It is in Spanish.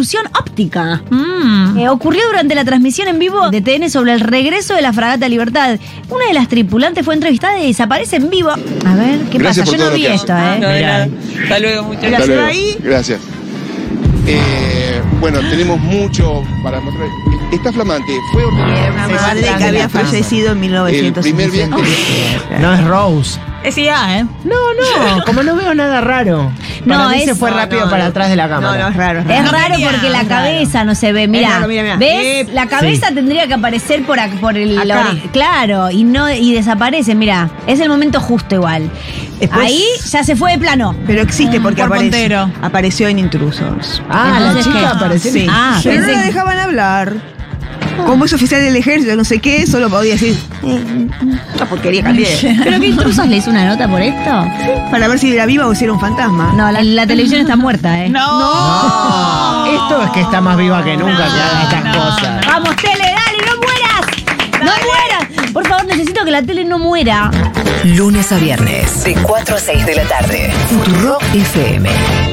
ilusión óptica. Ocurrió durante la transmisión en vivo de TN sobre el regreso de la fragata Libertad. Una de las tripulantes fue entrevistada y desaparece en vivo. A ver, ¿qué Gracias pasa? por Yo no todo lo vi que esto, hacen. No, de nada. Hasta luego, muchachos. Hasta luego. ahí? Gracias. Bueno, tenemos mucho para mostrar. Está flamante. Fue Una madre que había fallecido en el primer 1967. viaje. No es Rose. Es IA, ¿eh? No, como no veo nada raro. Para No, mí es- se fue rápido no, para no. atrás de la No, cámara. no, es raro. Es raro tenía- porque la es raro. cabeza no se ve. Mira, raro, mira. ¿ves? La cabeza tendría que aparecer por el Acá. claro, y desaparece. Mira, es el momento justo igual. Después- Ahí ya se fue de plano. Pero existe porque Cuerpo apareció, entero. apareció en Intrusos. Ah, la Entonces, chica ¿qué? apareció. Sí. Ah, pero no pensé la que- dejaban hablar. Como es oficial del ejército, no sé qué, solo podía decir una porquería cambié. ¿Pero qué intrusos le hizo una nota por esto? Para ver si era viva o si era un fantasma. No, la televisión está muerta, ¿eh? ¡No! Esto es que está más viva que nunca que haga estas cosas. Vamos, tele, dale, no mueras. No mueras. Por favor, necesito que la tele no muera. Lunes a viernes, de 4 a 6 de la tarde. Futurock FM.